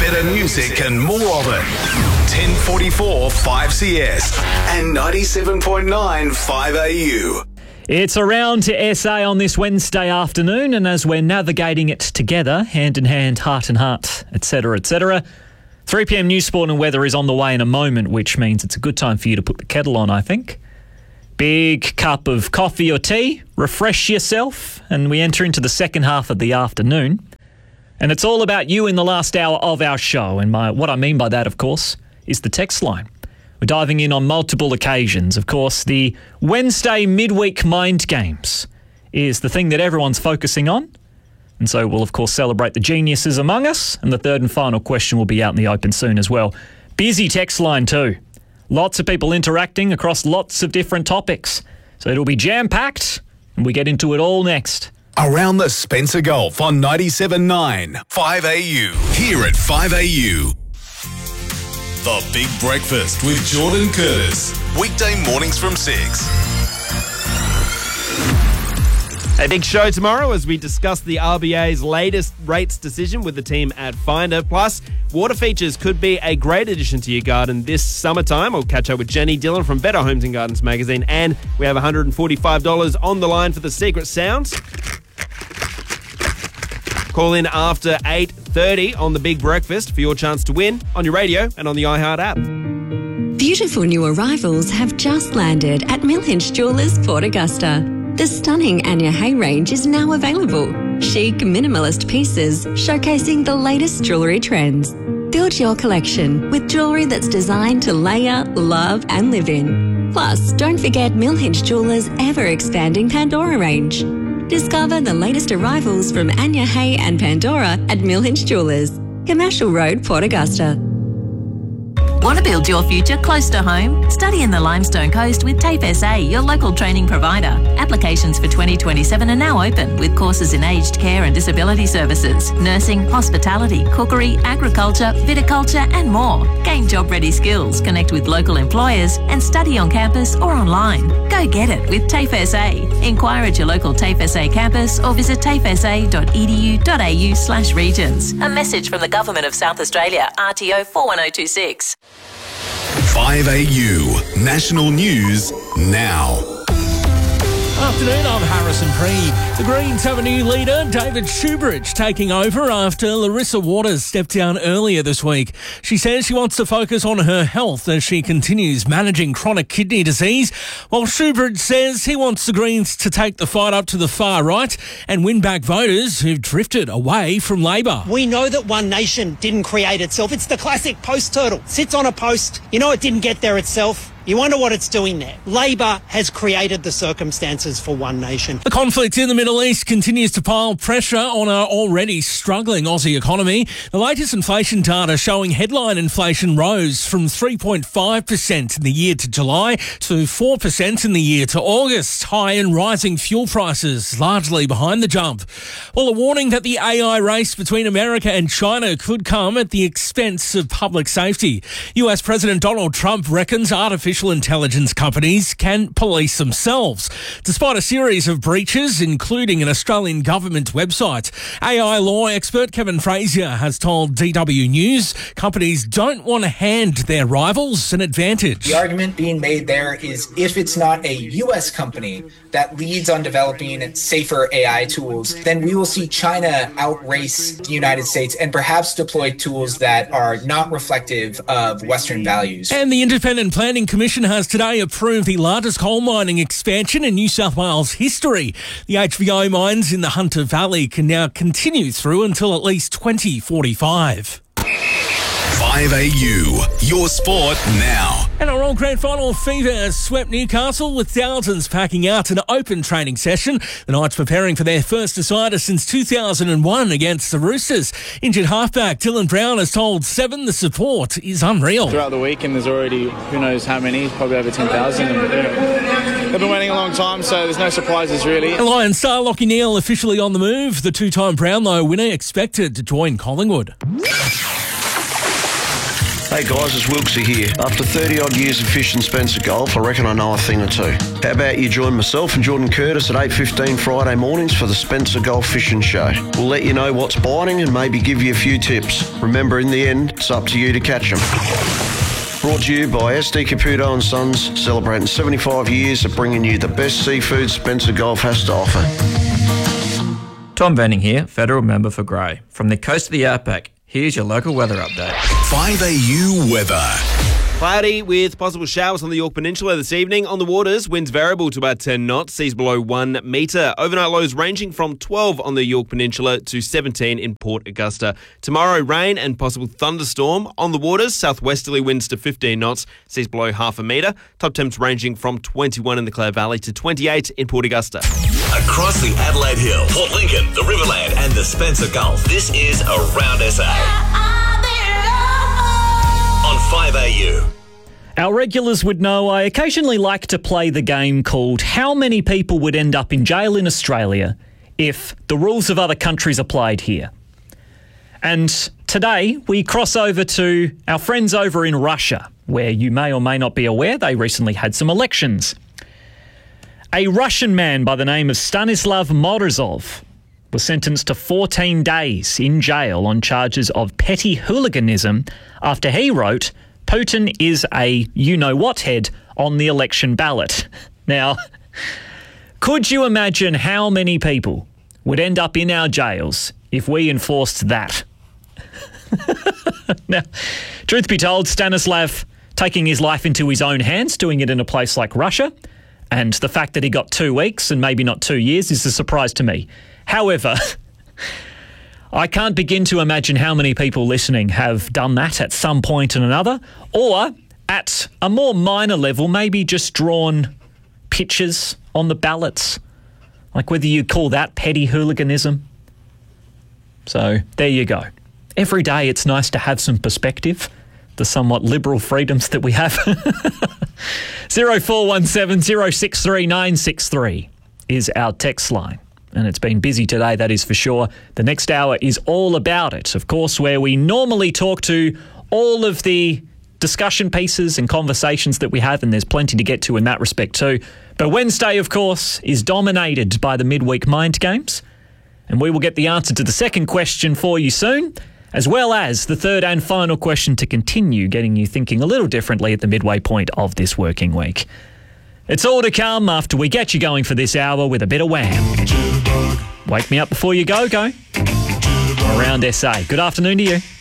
better music and more of it. 1044 5CS and 97.9 5AU. It's around to SA on this Wednesday afternoon, and as we're navigating it together, hand in hand, heart in heart, etc., 3pm news, sport and weather is on the way in a moment, which means it's a good time for you to put the kettle on, I think. Big cup of coffee or tea, refresh yourself, and we enter into the second half of the afternoon. And it's all about you in the last hour of our show, and what I mean by that, of course, is the text line. We're diving in on multiple occasions. Of course, the Wednesday midweek mind games is the thing that everyone's focusing on. And so we'll, of course, celebrate the geniuses among us. And the third and final question will be out in the open soon as well. Busy text line too. Lots of people interacting across lots of different topics. So it'll be jam-packed, and we get into it all next. Around the Spencer Gulf on 97.9 5AU. Here at 5AU. The Big Breakfast with Jordan Curtis. Weekday mornings from 6. A big show tomorrow as we discuss the RBA's latest rates decision with the team at Finder. Plus, water features could be a great addition to your garden this summertime. I'll catch up with Jenny Dillon from Better Homes and Gardens magazine. And we have $145 on the line for the secret sounds. Call in after 8:30 on the Big Breakfast for your chance to win on your radio and on the iHeart app. Beautiful new arrivals have just landed at Millhinch Jewellers, Port Augusta. The stunning Anya Hay range is now available. Chic, minimalist pieces showcasing the latest jewellery trends. Build your collection with jewellery that's designed to layer, love and live in. Plus, don't forget Millhinch Jewellers' ever-expanding Pandora range. Discover the latest arrivals from Anya Hay and Pandora at Millhinch Jewellers, Commercial Road, Port Augusta. Want to build your future close to home? Study in the Limestone Coast with TAFE SA, your local training provider. Applications for 2027 are now open with courses in aged care and disability services, nursing, hospitality, cookery, agriculture, viticulture and more. Gain job-ready skills, connect with local employers and study on campus or online. Go get it with TAFE SA. Inquire at your local TAFE SA campus or visit tafesa.edu.au/regions. A message from the Government of South Australia, RTO 41026. 5AU National News now. Afternoon, I'm Harrison Pree. The Greens have a new leader, David Shoebridge, taking over after Larissa Waters stepped down earlier this week. She says she wants to focus on her health as she continues managing chronic kidney disease, while Shoebridge says he wants the Greens to take the fight up to the far right and win back voters who've drifted away from Labor. We know that One Nation didn't create itself. It's the classic post turtle. Sits on a post. You know it didn't get there itself. You wonder what it's doing there. Labor has created the circumstances for One Nation. The conflict in the Middle East continues to pile pressure on our already struggling Aussie economy. The latest inflation data showing headline inflation rose from 3.5% in the year to July to 4% in the year to August. High and rising fuel prices largely behind the jump. Well, a warning that the AI race between America and China could come at the expense of public safety. US President Donald Trump reckons artificial intelligence companies can police themselves, despite a series of breaches, including an Australian government website. AI law expert Kevin Frazier has told DW News companies don't want to hand their rivals an advantage. The argument being made there is if it's not a US company that leads on developing safer AI tools, then we will see China outrace the United States and perhaps deploy tools that are not reflective of Western values. And the Independent Planning Commission has today approved the largest coal mining expansion in New South Wales history. The HVO mines in the Hunter Valley can now continue through until at least 2045. 5AU, your sport now. And our all grand final fever has swept Newcastle with thousands packing out an open training session. The Knights preparing for their first decider since 2001 against the Roosters. Injured halfback Dylan Brown has told Seven the support is unreal. Throughout the weekend there's already who knows how many, probably over 10,000. They've been waiting a long time, so there's no surprises really. And Lions star Lachie Neale officially on the move. The two-time Brownlow winner expected to join Collingwood. Hey guys, it's Wilksy here. After 30 odd years of fishing Spencer Gulf, I reckon I know a thing or two. How about you join myself and Jordan Curtis at 8:15 Friday mornings for the Spencer Gulf Fishing Show. We'll let you know what's biting and maybe give you a few tips. Remember, in the end, it's up to you to catch them. Brought to you by SD Caputo & Sons, celebrating 75 years of bringing you the best seafood Spencer Gulf has to offer. Tom Venning here, Federal Member for Grey. From the coast of the Outback, here's your local weather update. 5AU weather. Cloudy with possible showers on the York Peninsula this evening. On the waters, winds variable to about 10 knots, seas below 1 metre. Overnight lows ranging from 12 on the York Peninsula to 17 in Port Augusta. Tomorrow, rain and possible thunderstorm. On the waters, southwesterly winds to 15 knots, seas below half a metre. Top temps ranging from 21 in the Clare Valley to 28 in Port Augusta. Across the Adelaide Hills, Port Lincoln, the Riverland and the Spencer Gulf, this is Around SA. On 5AU. Our regulars would know I occasionally like to play the game called How Many People Would End Up in Jail in Australia if the rules of other countries applied here. And today we cross over to our friends over in Russia, where you may or may not be aware they recently had some elections. A Russian man by the name of Stanislav Morozov was sentenced to 14 days in jail on charges of petty hooliganism after he wrote, "Putin is a you-know-what head on the election ballot." Now, could you imagine how many people would end up in our jails if we enforced that? Now, truth be told, Stanislav taking his life into his own hands, doing it in a place like Russia, and the fact that he got 2 weeks and maybe not 2 years is a surprise to me. However, I can't begin to imagine how many people listening have done that at some point or another, or at a more minor level, maybe just drawn pictures on the ballots, like whether you call that petty hooliganism. So there you go. Every day it's nice to have some perspective, the somewhat liberal freedoms that we have. 0417 063 963 is our text line. And it's been busy today, that is for sure. The next hour is all about it, of course, where we normally talk to all of the discussion pieces and conversations that we have, and there's plenty to get to in that respect too. But Wednesday, of course, is dominated by the midweek mind games, and we will get the answer to the second question for you soon, as well as the third and final question to continue getting you thinking a little differently at the midway point of this working week. It's all to come after we get you going for this hour with a bit of Wham. Wake me up before you go. Around SA. Good afternoon to you.